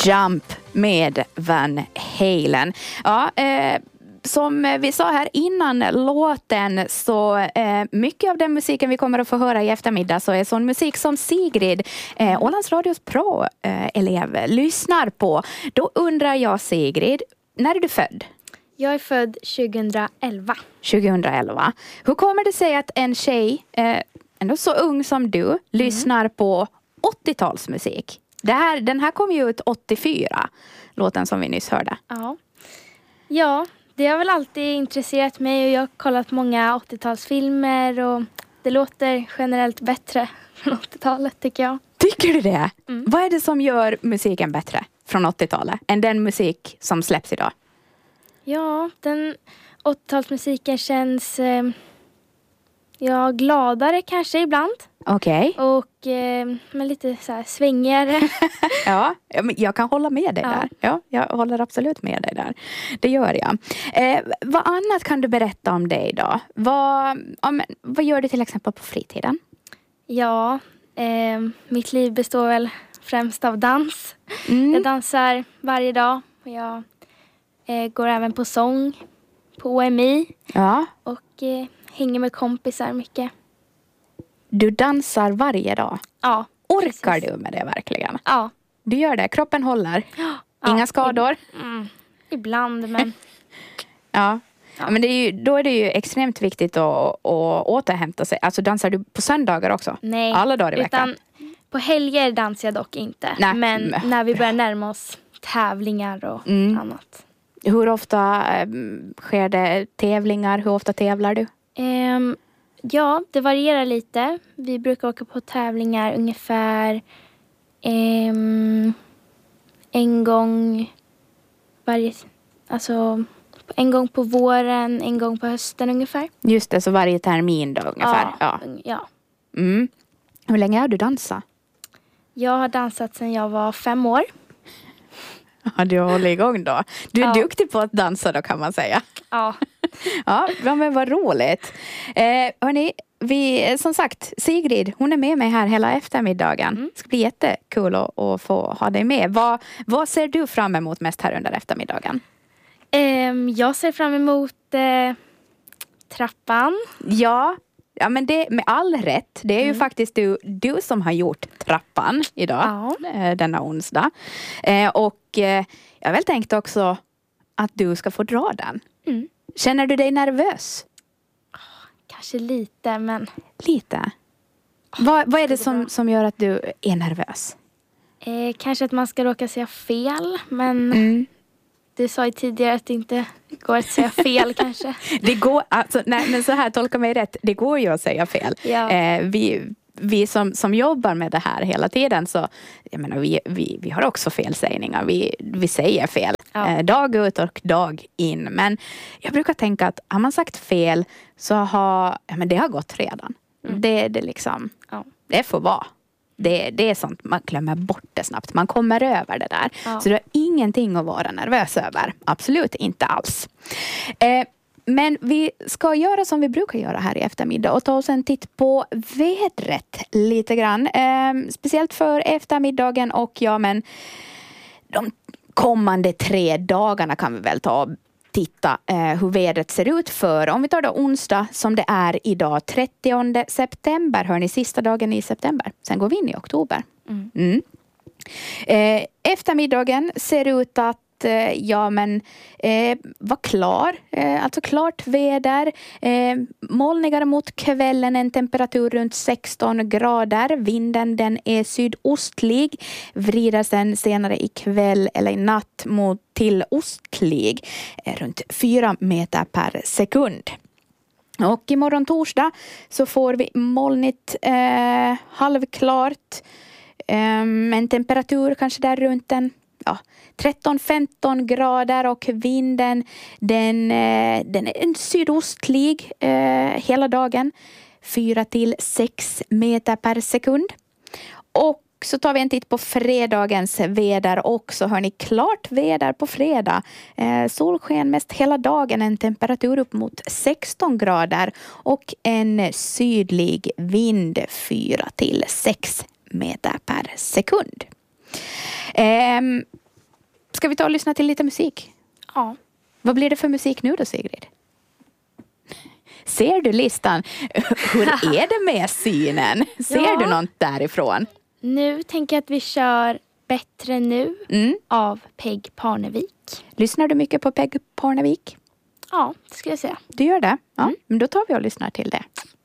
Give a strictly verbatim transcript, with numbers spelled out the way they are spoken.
Jump med Van Halen. Ja, eh, som vi sa här innan låten så eh, mycket av den musiken vi kommer att få höra i eftermiddag så är sån musik som Sigrid, eh, Ålands Radios pro-elev, eh, lyssnar på. Då undrar jag, Sigrid, när är du född? Jag är född tjugoelva. tjugoelva. Hur kommer det sig att en tjej, eh, ändå så ung som du, mm. lyssnar på åttiotalsmusik? Det här, den här kom ju ut åttiofyra, låten som vi nyss hörde. Ja. Ja, det har väl alltid intresserat mig och jag har kollat många åttiotalsfilmer och det låter generellt bättre från åttiotalet tycker jag. Tycker du det? Mm. Vad är det som gör musiken bättre från åttiotalet än den musik som släpps idag? Ja, den åttiotalsmusiken känns eh, ja, gladare kanske ibland. Okej. Okay. Och eh, men lite så här svängigare. Ja, jag kan hålla med dig ja. där. Ja, jag håller absolut med dig där. Det gör jag. Eh, vad annat kan du berätta om dig då? Vad, om, vad gör du till exempel på fritiden? Ja, eh, mitt liv består väl främst av dans. Mm. Jag dansar varje dag. Och jag eh, går även på sång på O M I. Ja. Och eh, hänger med kompisar mycket. Du dansar varje dag? Ja. Orkar precis. du med det verkligen? Ja. Du gör det, kroppen håller? Ja. Inga skador? Mm. Ibland, men... ja. ja, men det är ju, då är det ju extremt viktigt att, att återhämta sig. Alltså dansar du på söndagar också? Nej. Alla dagar i veckan? Utan på helger dansar jag dock inte. Nej. Men när vi börjar närma oss tävlingar och mm. annat. Hur ofta um, sker det tävlingar? Hur ofta tävlar du? Um, ja, det varierar lite. Vi brukar åka på tävlingar ungefär um, en gång varje... Alltså en gång på våren, en gång på hösten ungefär. Just det, så varje termin då ungefär. Ja. ja. ja. Mm. Hur länge har du dansat? Jag har dansat sedan jag var fem år. Ja, du håller igång då. Du är ja. duktig på att dansa då kan man säga. Ja. ja, men vad roligt. Eh, hörni, vi, som sagt, Sigrid, hon är med mig här hela eftermiddagen. Mm. Det ska bli jättekul att, att få ha dig med. Vad, vad ser du fram emot mest här under eftermiddagen? Eh, jag ser fram emot eh, trappan. Ja. Ja, men det med all rätt. Det är mm. ju faktiskt du, du som har gjort trappan idag. Ja. Denna onsdag. Eh, och eh, jag har väl tänkt också att du ska få dra den. Mm. Känner du dig nervös? Oh, kanske lite, men... Lite? Oh, vad, vad är det som, som gör att du är nervös? Eh, kanske att man ska råka säga fel, men... Mm. Du sa ju tidigare att det inte går att säga fel kanske. Det går, alltså, nej men så här, tolka mig rätt. Det går ju att säga fel. Ja. Eh, vi vi som, som jobbar med det här hela tiden så, jag menar, vi, vi, vi har också felsägningar. Vi, vi säger fel. Ja. Eh, dag ut och dag in. Men jag brukar tänka att har man sagt fel så har, ja, men det har gått redan. Mm. Det, det liksom, ja. Det får vara. Det, det är sånt, man glömmer bort det snabbt. Man kommer över det där. Ja. Så det är ingenting att vara nervös över. Absolut inte alls. Eh, men vi ska göra som vi brukar göra här i eftermiddag. Och ta oss en titt på vädret lite grann. Eh, speciellt för eftermiddagen och ja men de kommande tre dagarna kan vi väl ta titta eh, hur vädret ser ut för. Om vi tar då onsdag som det är idag, trettionde september, hör ni, sista dagen i september. Sen går vi in i oktober. Mm. Mm. Eh, eftermiddagen ser ut att eh, ja men eh, var klar, eh, alltså klart väder, eh, molnigare mot kvällen, en temperatur runt sexton grader, vinden den är sydostlig, vrider sen senare i kväll eller i natt mot till ostlig, eh, runt fyra meter per sekund. Och imorgon torsdag så får vi molnigt, eh, halvklart, eh, en temperatur kanske där runt en ja, tretton femton grader och vinden den, eh, den är en sydostlig eh, hela dagen, fyra till sex meter per sekund. Och så tar vi en titt på fredagens väder också. Hör ni, klart väder på fredag. Eh, solsken mest hela dagen. En temperatur upp mot sexton grader. Och en sydlig vind fyra till sex meter per sekund. Eh, ska vi ta och lyssna till lite musik? Ja. Vad blir det för musik nu då, Sigrid? Ser du listan? Hur är det med synen? Ser Ja. du något därifrån? Nu tänker jag att vi kör Bättre nu Mm. av Peg Parnevik. Lyssnar du mycket på Peg Parnevik? Ja, det ska jag säga. Du gör det? Ja, Mm. men då tar vi och lyssnar till det.